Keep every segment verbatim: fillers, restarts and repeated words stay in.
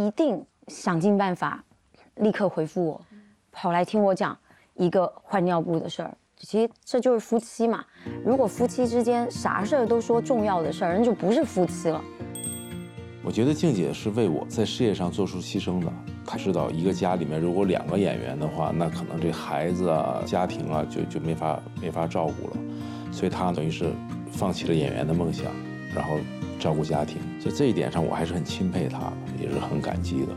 一定想尽办法立刻回复我，跑来听我讲一个换尿布的事儿。其实这就是夫妻嘛，如果夫妻之间啥事儿都说重要的事儿，那就不是夫妻了。 我觉得静姐是为我在事业上做出牺牲的。她知道一个家里面如果两个演员的话，那可能这孩子啊、家庭啊就就没法没法照顾了，所以她等于是放弃了演员的梦想，然后照顾家庭。在这一点上，我还是很钦佩她，也是很感激的。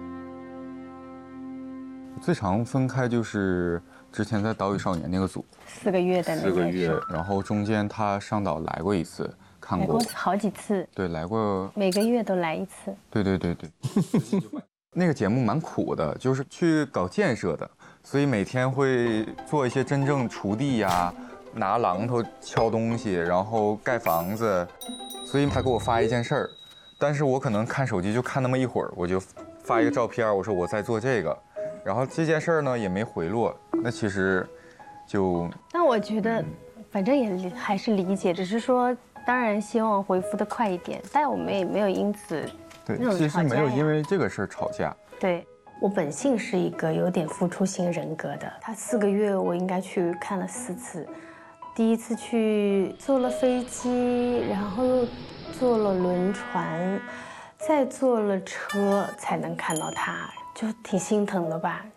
最常分开就是之前在《岛屿少年》那个组， 四个月的那个四个月，然后中间他上岛来过一次，看过好几次， 对，来过， 每个月都来一次。 对对对对，那个节目蛮苦的，就是去搞建设的，所以每天会做一些真正锄地呀、拿榔头敲东西，然后盖房子，所以他给我发一件事儿，但是我可能看手机就看那么一会儿，我就发一个照片，我说我在做这个。然后这件事儿呢也没回落，那其实就…… 但我觉得，反正也还是理解，只是说，当然希望回复的快一点，但我们也没有因此对，其实没有因为这个事儿吵架。 对，我本性是一个有点付出型人格的，他四个月我应该去看了四次，第一次去坐了飞机，然后又坐了轮船，再坐了车才能看到他。就挺心疼的吧。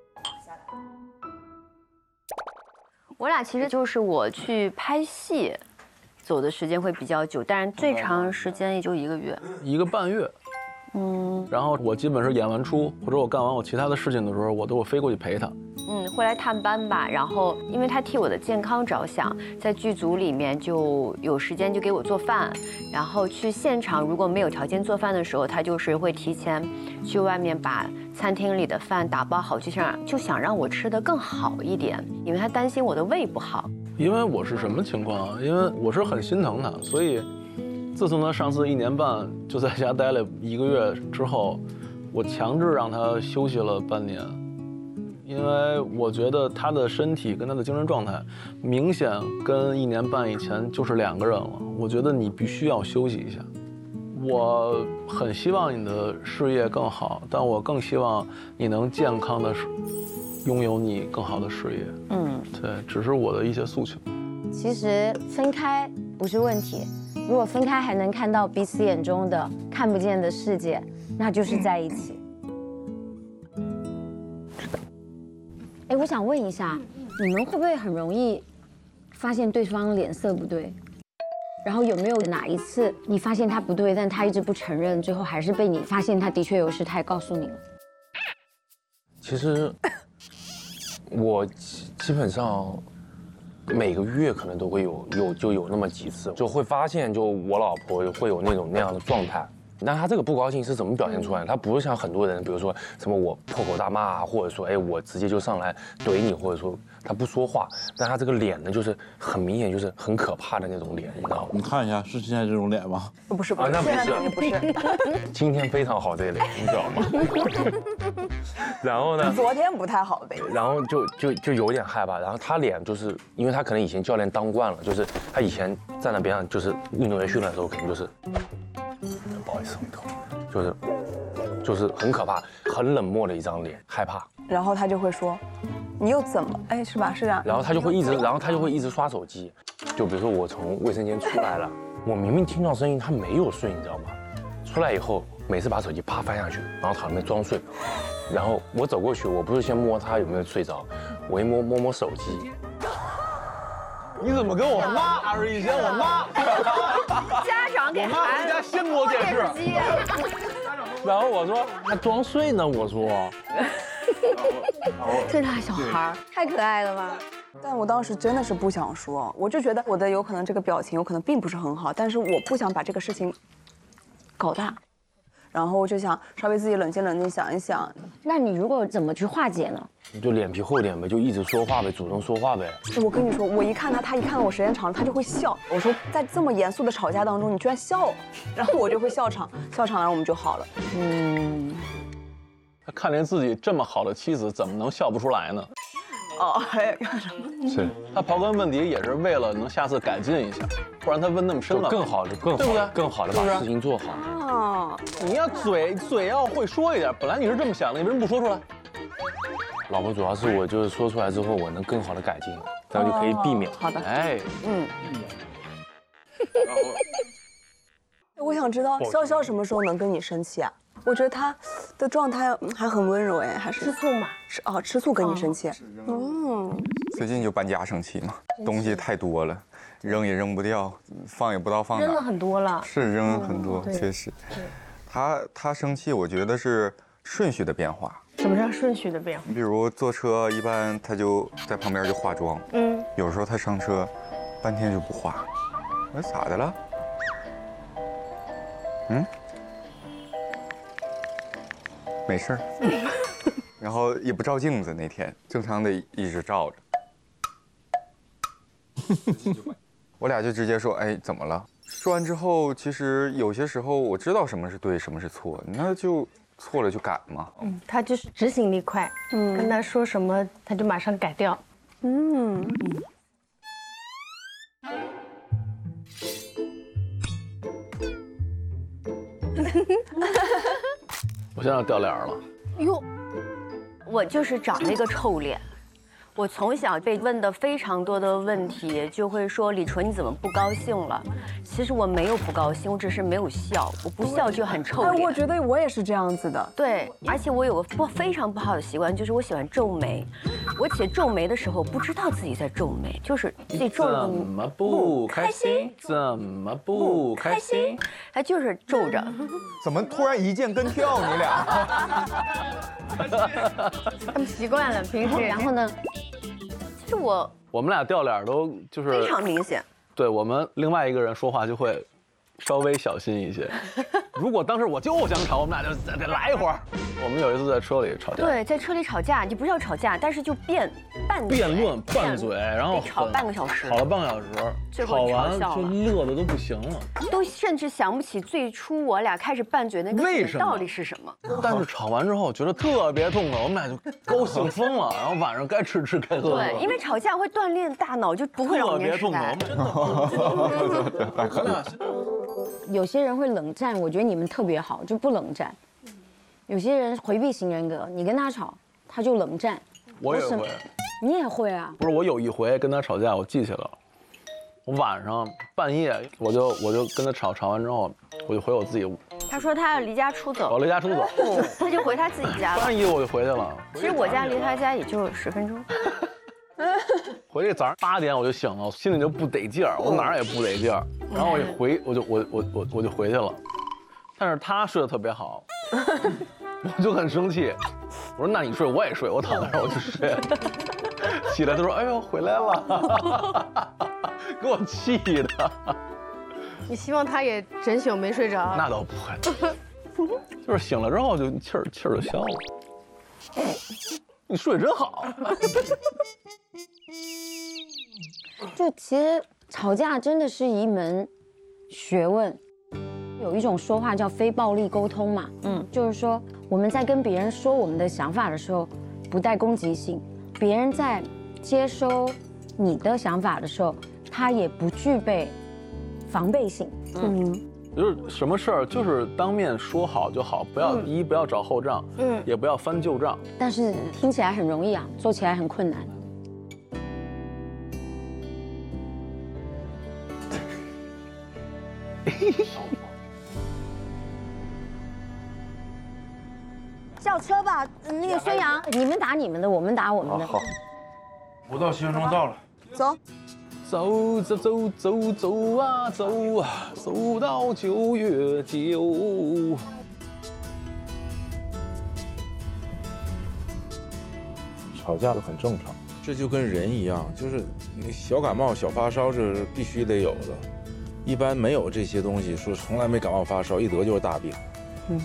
我俩其实就是我去拍戏，走的时间会比较久，但是最长时间也就一个月， 一个半月。嗯，然后我基本是演完出或者我干完我其他的事情的时候，我都会飞过去陪他。 嗯，会来探班吧。然后因为他替我的健康着想，在剧组里面就有时间就给我做饭，然后去现场如果没有条件做饭的时候，他就是会提前去外面把餐厅里的饭打包好，就想就想让我吃得更好一点，因为他担心我的胃不好。 因为我是什么情况啊？因为我是很心疼他，所以自从他上次一年半就在家待了一个月之后，我强制让他休息了半年，因为我觉得他的身体跟他的精神状态明显跟一年半以前就是两个人了。我觉得你必须要休息一下。我很希望你的事业更好，但我更希望你能健康的拥有你更好的事业。嗯，对，只是我的一些诉求。 其实分开不是问题，如果分开还能看到彼此眼中的看不见的世界，那就是在一起。哎，我想问一下，你们会不会很容易发现对方脸色不对？然后有没有哪一次你发现他不对，但他一直不承认，最后还是被你发现他的确有事，他也告诉你了？ 其实我基本上每个月可能都会有有就有那么几次，就会发现就我老婆会有那种那样的状态。但她这个不高兴是怎么表现出来的？她不是像很多人，比如说什么我破口大骂啊，或者说哎我直接就上来怼你，或者说她不说话，但她这个脸呢，就是很明显就是很可怕的那种脸，你知道吗？ 你看一下，是现在这种脸吗？ 不是，不是， 啊，那不是， 不是。 今天非常好这个脸，你知道吗？然后呢？ 昨天不太好呗。 然后就就就有点害怕，然后她脸就是因为她可能以前教练当惯了，就是她以前站在边上就是运动员训练的时候，可能就是。不好意思，回头，就是，就是很可怕，很冷漠的一张脸，害怕。 然后他就会说，你又怎么？哎，是吧？是这样。 然后他就会一直，然后他就会一直刷手机。就比如说我从卫生间出来了，我明明听到声音，他没有睡，你知道吗？出来以后，每次把手机啪翻下去，然后躺那边装睡。然后我走过去，我不是先摸他有没有睡着，我一摸摸摸手机。 你怎么跟我妈？二十一天我妈， 家长给孩子家先给我电视。 然后我说他装睡呢，我说。 这大小孩太可爱了吧？ 但我当时真的是不想说，我就觉得我的有可能这个表情有可能并不是很好，但是我不想把这个事情搞大，然后我就想稍微自己冷静冷静想一想。 那你如果怎么去化解呢？ 你就脸皮厚点呗，就一直说话呗，主动说话呗。 我跟你说，我一看他，他一看到我时间长了，他就会笑。我说在这么严肃的吵架当中，你居然笑，然后我就会笑场，笑场，然后我们就好了。嗯。 他看见自己这么好的妻子，怎么能笑不出来呢？ 哦，还是他刨根问底也是为了能下次改进一下，不然他问那么深了， 更好的、更好的、更好的把事情做好。 哦， 你要嘴嘴要会说一点，本来你是这么想的，你为什么不说出来？ 老婆，主要是我就是说出来之后，我能更好的改进，这样就可以避免。 好的， 哎， 嗯。我想知道潇潇什么时候能跟你生气啊？我觉得他的状态还很温柔哎，还是吃醋嘛？ 吃哦，吃醋跟你生气。 嗯，最近就搬家生气嘛，东西太多了，扔也扔不掉，放也不知道放哪。 扔了很多了。 是扔了很多，确实。他他生气，我觉得是顺序的变化。 什么叫顺序的变化？ 比如坐车，一般他就在旁边就化妆。嗯。有时候他上车，半天就不化。我说咋的了？嗯。没事儿。然后也不照镜子，那天正常的一直照着。我俩就直接说，哎，怎么了？说完之后，其实有些时候我知道什么是对，什么是错，那就错了就改嘛。 嗯，他就是执行力快，嗯，跟他说什么他就马上改掉。嗯嗯。 我现在要掉脸了。 哟，我就是长了一个臭脸。我从小被问的非常多的问题，就会说李纯你怎么不高兴了？其实我没有不高兴，我只是没有笑。我不笑就很臭脸。 哎，我觉得我也是这样子的。 对，而且我有个不非常不好的习惯，就是我喜欢皱眉。我且皱眉的时候不知道自己在皱眉，就是自己皱了怎么不开心？怎么不开心？ 他就是皱着。 怎么突然一箭跟跳你俩？ 他们习惯了平时。 然后呢？其实我我们俩掉脸都就是非常明显。 对我们另外一个人说话就会稍微小心一些。如果当时我就想吵，我们俩就得来一会儿。我们有一次在车里吵架。 对，在车里吵架，就不是要吵架，但是就辩拌辩论拌嘴，然后吵半个小时， 吵了半个小时，吵完就乐的都不行了， 都甚至想不起最初我俩开始拌嘴那个为什么到底是什么。 但是吵完之后觉得特别痛快，我们俩就高兴疯了，然后晚上该吃吃该喝喝。 对，因为吵架会锻炼大脑，就不会老年痴呆。 真的。 有些人会冷战，我觉得你们特别好，就不冷战。有些人回避型人格，你跟他吵，他就冷战。 我也会， 你也会啊？ 不是，我有一回跟他吵架，我记起来了。我晚上半夜，我就我就跟他吵，吵完之后，我就回我自己屋。 他说他要离家出走， 我离家出走， 他就回他自己家了。 穿衣服我就回去了。 其实我家离他家也就十分钟。 回去早上八点我就醒了，心里就不得劲儿，我哪儿也不得劲儿。然后我一回，我就我我我我就回去了。但是他睡得特别好，我就很生气。我说那你睡我也睡，我躺那儿我就睡。起来他说哎呦回来了，给我气的。 你希望他也整宿没睡着？ 那倒不会，就是醒了之后就气儿气儿就消了。你睡得真好。 就其实吵架真的是一门学问。有一种说话叫非暴力沟通嘛，嗯，就是说我们在跟别人说我们的想法的时候，不带攻击性；别人在接收你的想法的时候，他也不具备防备性。嗯， 就是什么事儿就是当面说好就好，不要第一不要找后账，嗯，也不要翻旧账。 但是听起来很容易啊，做起来很困难。叫车吧，那个孙杨，你们打你们的，我们打我们的。 好， 我到新庄到了。 走， 走走走走走啊走啊，走到九月九。 吵架都很正常，这就跟人一样，就是你小感冒、小发烧，这是必须得有的。一般没有这些东西，说从来没感冒发烧，一得就是大病。嗯。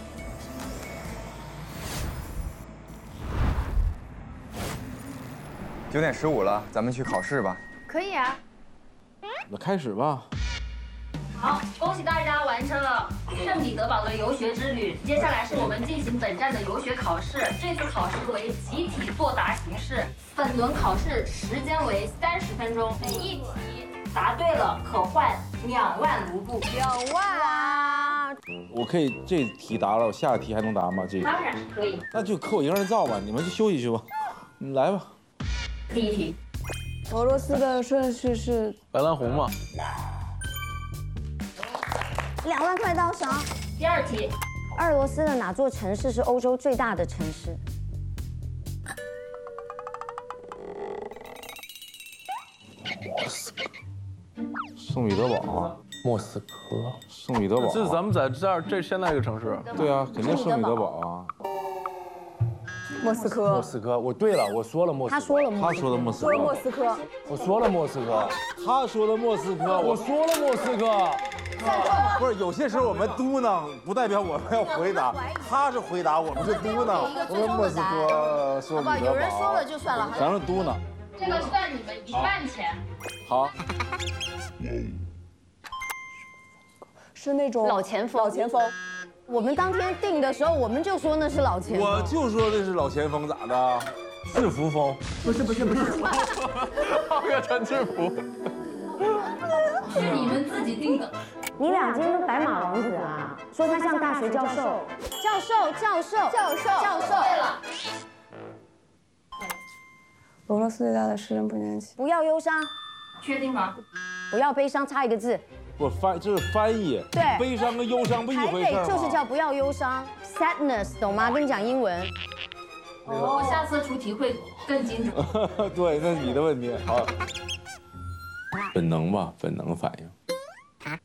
九点十五了，咱们去考试吧。 可以啊。 那开始吧。 好，恭喜大家完成了圣彼得堡的游学之旅。接下来是我们进行本站的游学考试，这次考试为集体作答形式，本轮考试时间为三十分钟，每一题答对了可换两万卢布。 两万啊！ 我可以这题答了，我下题还能答吗？这当然是可以。 那就扣我一个人造吧，你们去休息去吧。你来吧。 第一题， 俄罗斯的顺序是白蓝红嘛。 两万块到手。 第二题， 俄罗斯的哪座城市是欧洲最大的城市？ 圣彼得堡， 莫斯科， 圣彼得堡。 这是咱们在这儿，这现在一个城市。 对啊，肯定圣彼得堡啊。 莫斯科。 莫斯科，我对了，我说了莫斯科。 他说了他说的莫斯科。 说了莫斯科。 我说了莫斯科。 他说的莫斯科， 我说了莫斯科。 不是，有些时候我们嘟囔不代表我们要回答，他是回答，我们是嘟囔。我们莫斯科，圣彼得堡。 有人说了就算了。 咱是嘟囔。 这个算你们一半钱。 好。 是那种老前锋。 老前锋。 我们当天定的时候，我们就说那是老前锋。 我就说那是老前锋，咋的？ 制服风。 不是不是不是。 浩哥穿制服。 是你们自己定的。 你俩今天都白马王子啊？说他像大学教授。教授，教授，教授，教授。 对了。 俄罗斯最大的诗人不年轻。 不要忧伤。 确定吗？ 不要悲伤，差一个字。 不翻，这是翻译。 对。 悲伤跟忧伤不一回事吗？ 就是叫不要忧伤 ，sadness， 懂吗？跟你讲英文。 我下次出题会更精准。 对，那是你的问题。好。本能吧，本能反应。